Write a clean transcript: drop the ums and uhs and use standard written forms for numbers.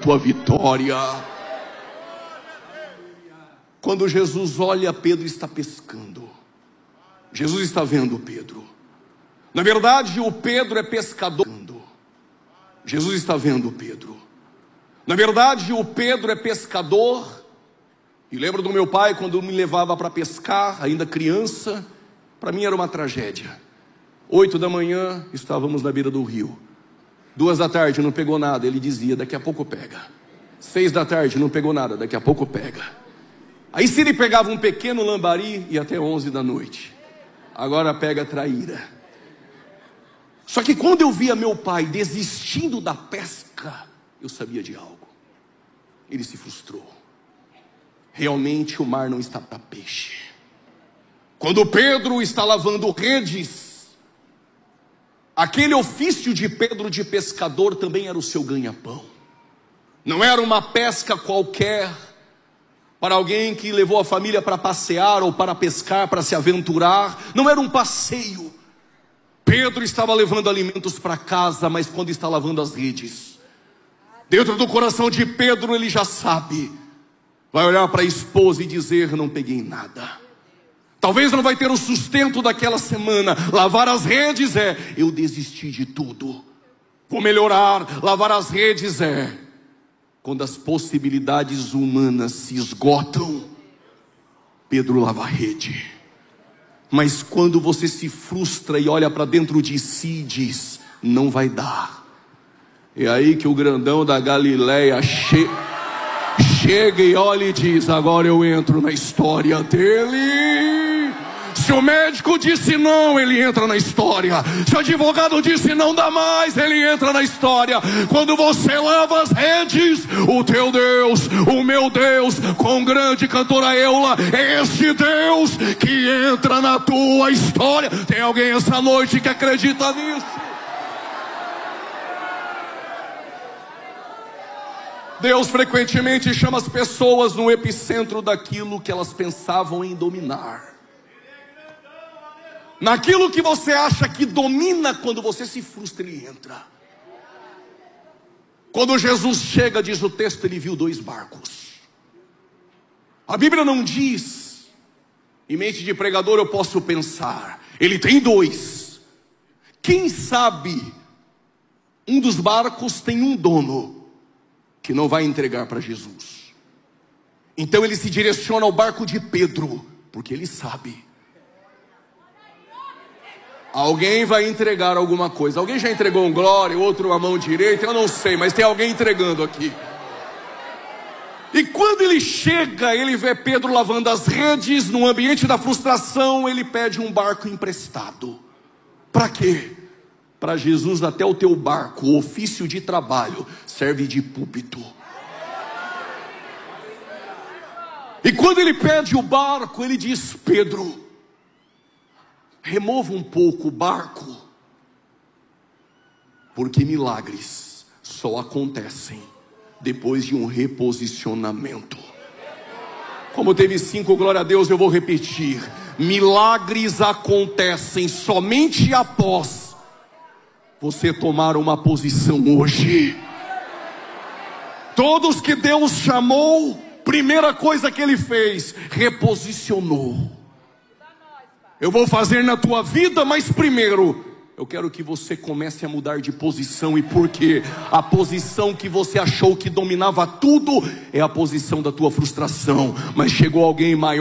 tua vitória. Quando Jesus olha, Pedro está pescando. Jesus está vendo Pedro. Na verdade, o Pedro é pescador. Jesus está vendo Pedro. Na verdade, o Pedro é pescador. E lembro do meu pai quando me levava para pescar, ainda criança. Para mim era uma tragédia. 8 da manhã, estávamos na beira do rio. 2 da tarde, não pegou nada. Ele dizia, daqui a pouco pega. 6 da tarde, não pegou nada, daqui a pouco pega. Aí se ele pegava um pequeno lambari, ia até 11 da noite. Agora pega traíra. Só que quando eu via meu pai desistindo da pesca, eu sabia de algo. Ele se frustrou. Realmente o mar não está para peixe. Quando Pedro está lavando redes, aquele ofício de Pedro de pescador também era o seu ganha-pão. Não era uma pesca qualquer, para alguém que levou a família para passear ou para pescar, para se aventurar. Não era um passeio. Pedro estava levando alimentos para casa, mas quando está lavando as redes, dentro do coração de Pedro ele já sabe. Vai olhar para a esposa e dizer, não peguei nada. Talvez não vai ter o sustento daquela semana. Lavar as redes eu desisti de tudo. Vou melhorar. Lavar as redes quando as possibilidades humanas se esgotam. Pedro lava a rede. Mas quando você se frustra e olha para dentro de si e diz, não vai dar. É aí que o grandão da Galileia chega e olha e diz, agora eu entro na história dele. Se o médico disse não, ele entra na história. Se o advogado disse não dá mais, ele entra na história. Quando você lava as redes, o teu Deus, o meu Deus, com grande cantora Eula, é este Deus que entra na tua história. Tem alguém essa noite que acredita nisso? Deus frequentemente chama as pessoas no epicentro daquilo que elas pensavam em dominar. Naquilo que você acha que domina, quando você se frustra, ele entra. Quando Jesus chega, diz o texto, ele viu 2 barcos. A Bíblia não diz, em mente de pregador eu posso pensar, ele tem 2. Quem sabe, um dos barcos tem um dono, que não vai entregar para Jesus. Então ele se direciona ao barco de Pedro, porque ele sabe. Alguém vai entregar alguma coisa. Alguém já entregou um glória, outro uma mão direita, eu não sei, mas tem alguém entregando aqui. E quando ele chega, ele vê Pedro lavando as redes. No ambiente da frustração, ele pede um barco emprestado. Para quê? Para Jesus, até o teu barco, o ofício de trabalho, serve de púlpito. E quando ele pede o barco, ele diz, Pedro, remova um pouco o barco, porque milagres só acontecem depois de um reposicionamento. Como teve 5, glória a Deus, eu vou repetir. Milagres acontecem somente após você tomar uma posição hoje. Todos que Deus chamou, primeira coisa que ele fez, reposicionou. Eu vou fazer na tua vida, mas primeiro eu quero que você comece a mudar de posição. E por quê? A posição que você achou que dominava tudo é a posição da tua frustração. Mas chegou alguém maior